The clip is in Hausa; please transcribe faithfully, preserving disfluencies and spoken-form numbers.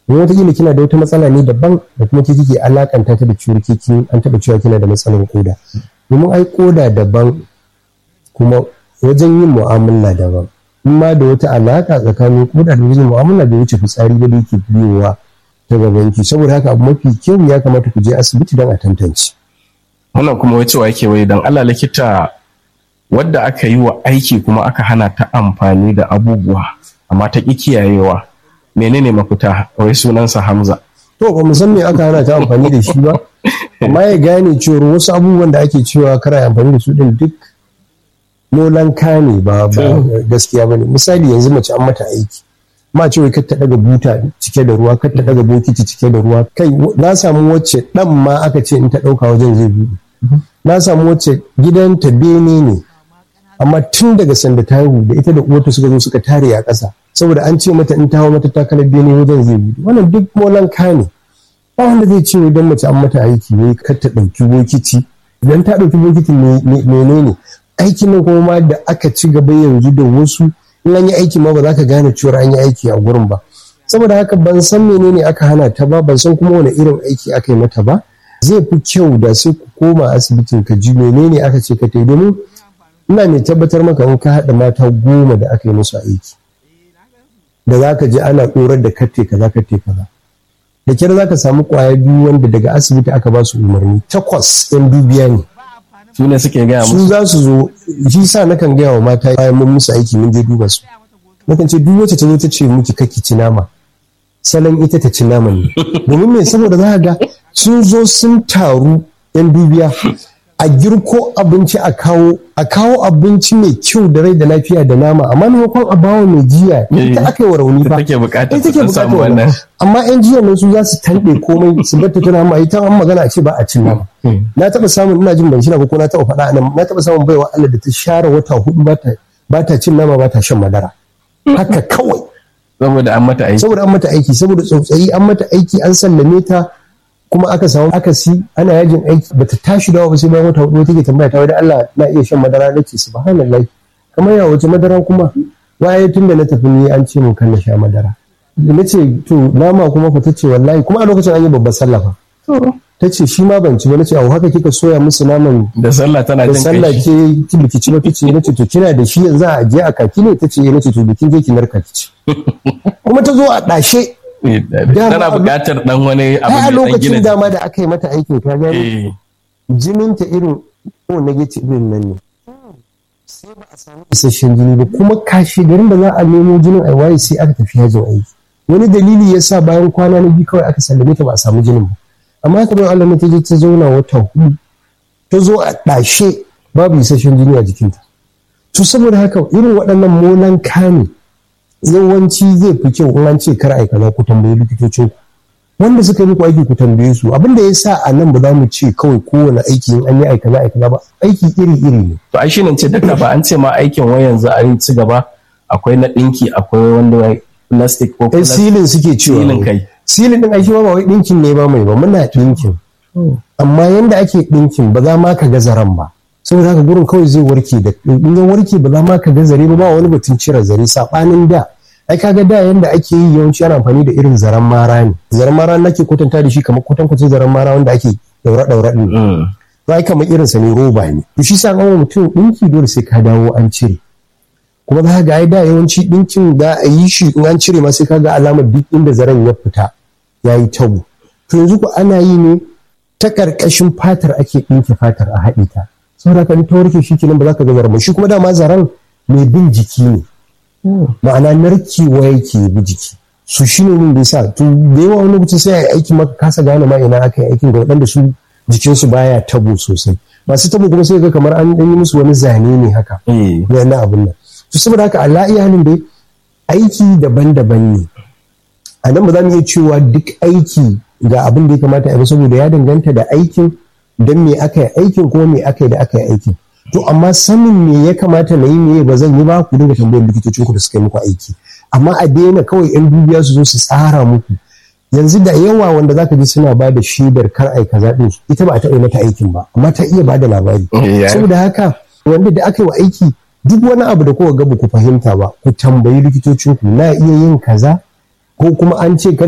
don wataƙila kina da wata matsala ne daban da kuma ke kike alakanta ta da ciwon kiki an taɓa cewa kina da matsalar koda domin ai koda daban kuma wajen yin mu'amala daban in ma da wata alaka tsakanin koda da wajen mu'amala bai wuce fitsari ba da yake biyowa ta gabanki saboda haka abu mafi kyau ya kamata ku je asibiti don a tantance. Wannan kuma wace wa yake wai don Allah likita wadda aka yi wa aiki kuma aka hana ta amfani da abubuwa amma ta ƙi kiyayewa menene mafita wai sunansa Hamza. To ba mu san me aka hana ta amfani da shi ba amma ya gane cewa wasu abubuwan da ake cewa kara amfani da su din duk molanka ne ba gaskiya bane. Misali yanzu mace an mata aiki ma ce wai kar ta daga buta cike da ruwa kar ta daga bokiti cike da ruwa kai na samu wacce dan ma aka ce in ta dauka wajen zai buɗe na samu wacce gidanta bene ne amma tun daga sanda ta haihu da ita da uwarta suka zo suka tare a ƙasa saboda an ce mata in ta hawo mata takalar bene wajen zai buɗe wannan duk molanka ne ba wanda zai ce idan mace an mata aiki ne kar ta ɗauki bokiti idan ta ɗauki bokiti menene aikin nan kuma ma da aka ci gaba yanzu da wasu in an yi aiki ma ba za ka gane cewa an yi aiki a gurin ba saboda haka ban san menene aka hana ta ba ban san kuma wani irin aiki aka yi mata ba zai fi kyau da sai ku koma asibitin ka ji menene aka ce ka tai domin ina mai tabbatar maka in ka haɗa mata goma da aka yi musu aiki da za ka ji ana ɗorar da katte kaza katte kaza da kyar za ka samu ƙwaya biyu wanda daga asibiti aka ba su umarni takwas yan dubiya ne su ne suke gaya musu su za su zo shi sa nakan gaya wa mata bayan mun musu aiki mun je duba su nakan ce duk wacce ta zo ta ce miki kake ci nama salon ita ta ci nama ne domin me saboda za ga sun zo sun taru yan dubiya a girko abinci a kawo a kawo abinci mai kyau da rai da lafiya da nama amma maimakon a bawa mai jiya ita aka yi wa rauni ba take bukatar ita take bukatar wannan amma yan jiya nan su za su tanɗe komai su bar ta tana ma ita an magana a ce ba a cin nama na taɓa samun ina jin ban shi na ko na taɓa faɗa anan na taɓa samun baiwa Allah da ta share wata hudu ba ta ba ta cin nama ba ta shan madara haka kawai saboda an mata aiki saboda an mata aiki saboda tsautsayi an mata aiki an sallame ta kuma aka samu akasi ana yajin aiki bata tashi dawo ba sai bayan wata hudu take tambaya ta wai da Allah na iya shan madara nace subhanallahi kamar ya wace madara kuma waye tunda na tafi ni an ce mun kan na sha madara nace to nama kuma ku tace wallahi kuma a lokacin an yi babbar sallah fa tace shi ma ban ci ba nace au haka kika soya musu naman da sallah tana jin kai da sallah ke ki biki ci ba tace nace to kina da shi yanzu a je a kaki ne tace nace to bikin je ki narka ki ci kuma ta zo a dashe tana buƙatar dan wani abu a lokacin dama da aka yi mata aikin ka gani jininta irin o negative din nan ne sai ba a samu isasshen jini ba kuma kashi garin da za a nemo jinin a waye sai aka tafi yajin aiki wani dalili ya sa bayan kwana na biyu kawai aka sallame ta ba a samu jinin ba amma haka bayan Allah ta je ta zauna wata hudu ta zo a ɗashe babu isasshen jini a jikinta to saboda haka irin waɗannan molan kane yawanci zai fi kyau in an ce kar ai kaza ku tambayi likitocin ku wanda suka yi muku aiki ku tambaye su abinda ya sa a nan ba za mu ce kawai kowane aiki in an yi ai kaza ai kaza ba aiki iri iri ne to ai shine ce dakta ba an ce ma aikin wai yanzu a yi ci gaba akwai na dinki akwai wanda plastic ko plastic silin suke cewa silin kai silin din aiki ba wai dinkin ne ba mai ba muna dinkin amma yanda ake dinkin ba za ma ka ga zaran ba saboda haka gurin kawai zai warke da in ya warke ba za ma ka ga zare ba ba wani batun cire zare sabanin da ai kaga da yanda ake yi yawanci ana amfani da irin zaren mara ne zaren mara nake kwatanta da shi kamar kwatankwacin zaren mara wanda ake daura daura din to ai kamar irin sa ne roba ne to shi sa an mutum dinki dole sai ka dawo an cire kuma za ga ai da yawanci dinkin da a yi shi in an cire ma sai ka ga alamar duk inda zaren ya fita yayi tabo to yanzu ko ana yi ne ta karkashin fatar ake dinke fatar a haɗe ta saboda ka ta warke shi kenan ba za ka ga zaren ba shi kuma dama zaren mai bin jiki ne ma'ana narkewa yake bi jiki su shi ne min da yasa to da yawa wani lokaci sai a yi aiki maka kasa gane ma ina aka yi aikin ga waɗanda su jikinsu baya tabo sosai masu tabo kuma sai ga kamar an yi musu wani zane ne haka na na abin nan to saboda haka Allah iya halin dai aiki daban-daban ne a nan ba za mu iya cewa duk aiki ga abin da ya kamata a yi saboda ya danganta da aikin don me aka yi aikin kuma me aka yi da aka yi aikin to amma sanin me ya kamata na yi me ba zan yi ba ku dinga tambayar likitocin ku da suka yi muku aiki amma a daina kawai yan dubiya su zo su tsara muku yanzu da yawa wanda zaka ji suna ba da shaidar kar ai kaza din ita ba a taɓa mata aikin ba amma ta iya ba da labari saboda haka wanda da aka yi wa aiki duk wani abu da kowa ga ku fahimta ba ku tambayi likitocin ku na iya yin kaza ko kuma an ce